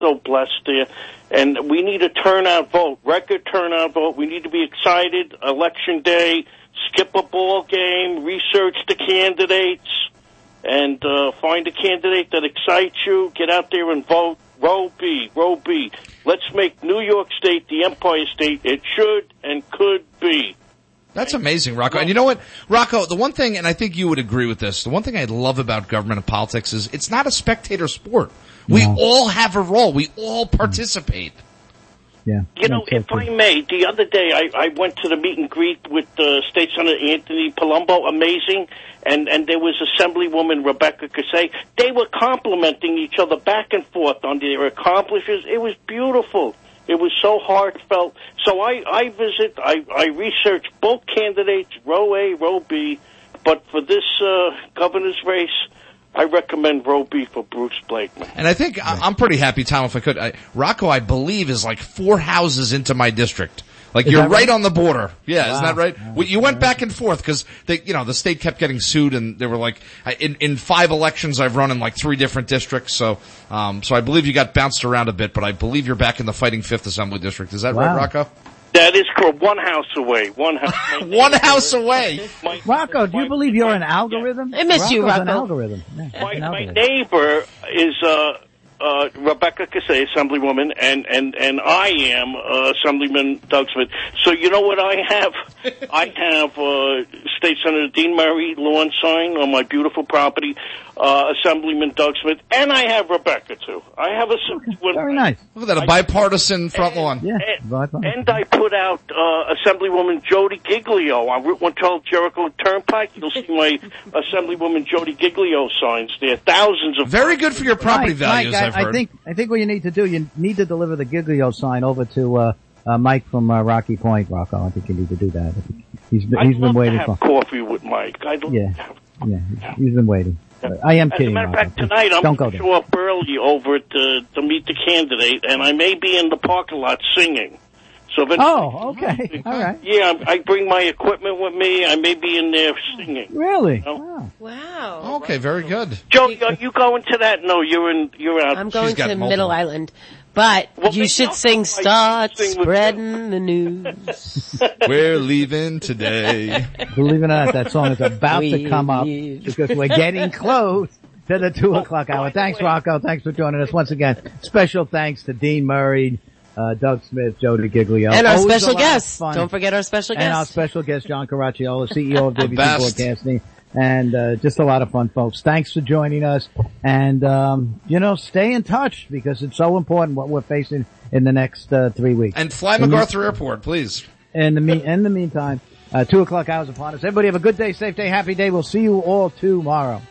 so blessed there. And we need a turnout vote, record turnout vote. We need to be excited. Election day, skip a ball game, research the candidates, and find a candidate that excites you. Get out there and vote. Row B. Let's make New York State the Empire State it should and could be. That's amazing, Rocco. And you know what, Rocco, the one thing, and I think you would agree with this, the one thing I love about government and politics is it's not a spectator sport. We all have a role. We all participate. Yeah. You know, if I may, the other day I went to the meet and greet with State Senator Anthony Palumbo, amazing, and there was Assemblywoman Rebecca Cassay. They were complimenting each other back and forth on their accomplishments. It was beautiful. It was so heartfelt. So I research both candidates, row A, row B, but for this governor's race, I recommend row B for Bruce Blakeman. And I think I'm pretty happy, Tom, if I could. Rocco, I believe, is like 4 houses into my district. Like, you're right on the border. Yeah, wow. Isn't that right? Wow. You went back and forth because the state kept getting sued, and they were like, in 5 elections I've run in like 3 different districts. So I believe you got bounced around a bit, but I believe you're back in the fighting 5th Assembly District. Is that right, Rocco? That is correct. 1 house away. 1 house. 1 house away. Rocco, do you believe you're an algorithm? I miss you, Rocco. An algorithm. Yeah, my neighbor is Rebecca Cassay, Assemblywoman, and I am Assemblyman Doug Smith. So you know what I have? I have State Senator Dean Murray lawn sign on my beautiful property, Assemblyman Doug Smith, and I have Rebecca too. I have very nice. Look at that, a bipartisan front lawn. Yeah, and I put out Assemblywoman Jody Giglio on Route 112 Jericho Turnpike. You'll see my Assemblywoman Jody Giglio signs there. Thousands of very good for your property values. Mike, I've heard. I think what you need to do, you need to deliver the Giglio sign over to Mike from Rocky Point, Rocco. I think you need to do that. He's been waiting for coffee with Mike. He's been waiting. I am kidding. As a matter of fact, tonight I'm going to show up early over to meet the candidate, and I may be in the parking lot singing. So okay. All right. Yeah, I bring my equipment with me. I may be in there singing. Really? You know? Wow. Okay, very good. Joe, are you going to that? No, you're out. I'm going to Middle Island. But you should sing Start Spreading the News. We're leaving today. Believe it or not, that song is about to come up because we're getting close to the 2 o'clock hour. Thanks, Rocco. Thanks for joining us once again. Special thanks to Dean Murray, Doug Smith, Jody Giglio. And our special guest. Don't forget our special guest. And our special guest, John Caracciolo, CEO of WB Broadcasting. And just a lot of fun, folks. Thanks for joining us. And, stay in touch because it's so important what we're facing in the next 3 weeks. And fly MacArthur Airport, please. In the meantime, 2 o'clock hours upon us. Everybody have a good day, safe day, happy day. We'll see you all tomorrow.